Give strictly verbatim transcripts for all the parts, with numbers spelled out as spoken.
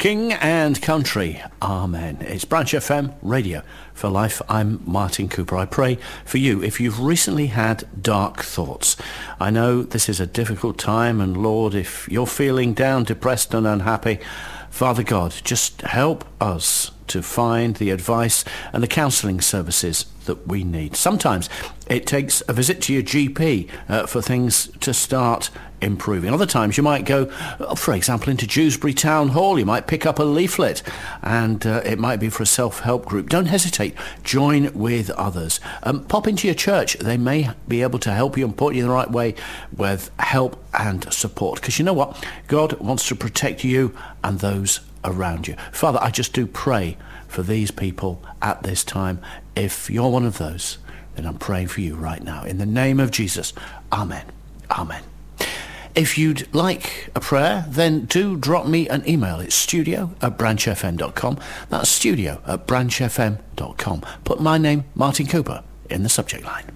King and country, amen. It's Branch F M Radio for Life. I'm Martin Cooper. I pray for you if you've recently had dark thoughts. I know this is a difficult time, and Lord, if you're feeling down, depressed and unhappy, Father God, just help us to find the advice and the counselling services that we need. Sometimes it takes a visit to your G P uh, for things to start improving. Other times you might go, for example, into Dewsbury Town Hall. You might pick up a leaflet, and uh, it might be for a self-help group. Don't hesitate. Join with others. Um, pop into your church. They may be able to help you and point you in the right way with help and support. Because you know what? God wants to protect you and those around you. Father, I just do pray for these people at this time. If you're one of those, then I'm praying for you right now. In the name of Jesus, amen. Amen. If you'd like a prayer, then do drop me an email. It's studio at branch f m dot com. That's studio at branch f m dot com. Put my name, Martin Cooper, in the subject line.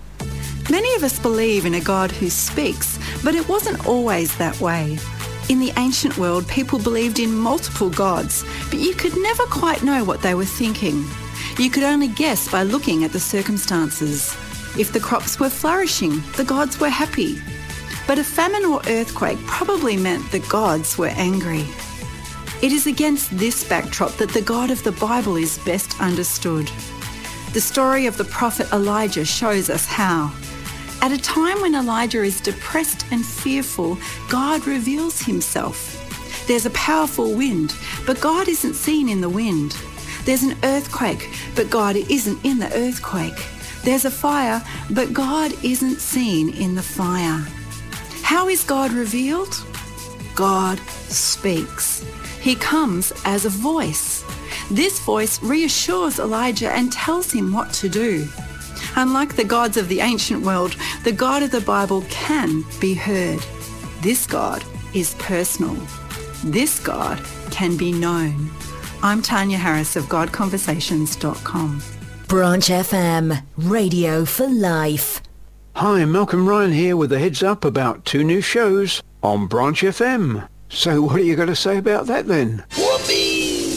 Many of us believe in a God who speaks, but it wasn't always that way. In the ancient world, people believed in multiple gods, but you could never quite know what they were thinking. You could only guess by looking at the circumstances. If the crops were flourishing, the gods were happy. But a famine or earthquake probably meant the gods were angry. It is against this backdrop that the God of the Bible is best understood. The story of the prophet Elijah shows us how. At a time when Elijah is depressed and fearful, God reveals himself. There's a powerful wind, but God isn't seen in the wind. There's an earthquake, but God isn't in the earthquake. There's a fire, but God isn't seen in the fire. How is God revealed? God speaks. He comes as a voice. This voice reassures Elijah and tells him what to do. Unlike the gods of the ancient world, the God of the Bible can be heard. This God is personal. This God can be known. I'm Tanya Harris of god conversations dot com. Branch F M, Radio for Life. Hi, Malcolm Ryan here with a heads up about two new shows on Branch F M. So what are you going to say about that then? Whoopee!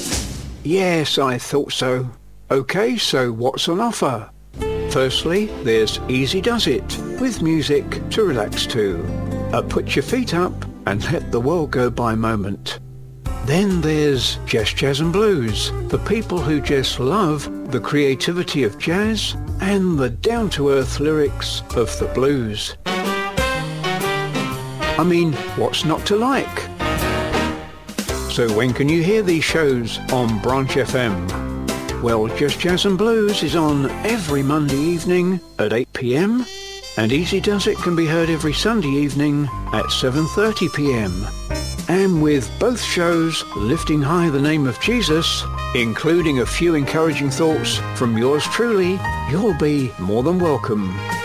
Yes, I thought so. Okay, so what's on offer? Firstly, there's Easy Does It, with music to relax to. A put your feet up and let the world go by moment. Then there's Just Jazz and Blues, for people who just love the creativity of jazz and the down-to-earth lyrics of the blues. I mean, what's not to like? So when can you hear these shows on Branch F M? Well, Just Jazz and Blues is on every Monday evening at eight p m, and Easy Does It can be heard every Sunday evening at seven thirty p m. And with both shows lifting high the name of Jesus, including a few encouraging thoughts from yours truly, you'll be more than welcome.